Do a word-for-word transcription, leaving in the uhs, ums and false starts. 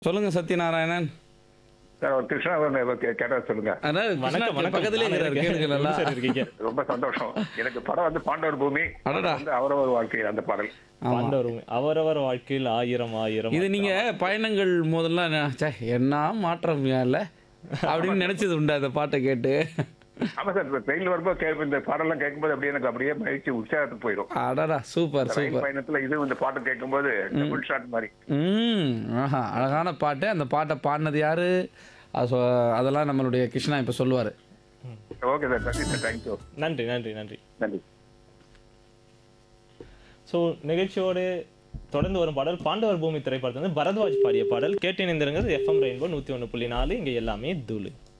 சொல்லுங்க சத்யநாராயணன். சார் ஒரு கிருஷ்ணா கேட்டா சொல்லுங்க. அதான் கிருஷ்ணா வணக்கம் வணக்கம் பக்கத்திலே நானே இருக்கிறார், இருக்கேன். கேளுங்க நல்லா. எப்படி சார் இருக்கீங்க? ரொம்ப சந்தோஷம். எனக்கு படம் வந்து பாண்டவர் பூமி. அடடா. வந்து அவரவர் வாழ்க்கை அந்த பாடல். ஆமா. பாண்டவர் அவரவர் வாழ்க்கையில் ஆயிரம் ஆயிரம் இது நீங்க பயணங்கள் முதல்ல ந- ச்சே, என்ன மாற்றம் இல்ல அப்படின்னு நினைச்சது உண்டா இந்த பாட்டை கேட்டு? ஆமா சார், இப்ப ட்ரெயின்ல வரும்போது கேட்ப இந்த பாடலாம் கேட்கும்போது அப்படியே எனக்கு அப்படியே மகிழ்ச்சி உற்சாகத்துக்கு போயிடும். அடடா சூப்பர் ரயில் சூப்பர். பயணத்துல இது இந்த பாட்டு கேட்கும்போது டபுள் ஷாட் மாதிரி. ம் ஆஹா அழகான பாட்டு. அந்த பாட்டை பாடினது யாரு? அது சொ- அதெல்லாம் நம்மளுடைய கிருஷ்ணா இப்போ சொல்லுவார். ஓகே சார், நன்றி சார், தேங்க்யூ. நன்றி நன்றி நன்றி. நன்றி. ஸோ நிகழ்ச்சியோடு தொடர்ந்து வரும் பாடல் பாண்டவர் பூமி திரைப்படத்தில் வந்து பரத்வாஜ் பாடிய பாடல் கேட்டு இணைந்திருங்கிறது எஃப்எம் ரெயின்போ நூற்றி ஒன்று புள்ளி நாலு. இங்கே எல்லாமே தூளு.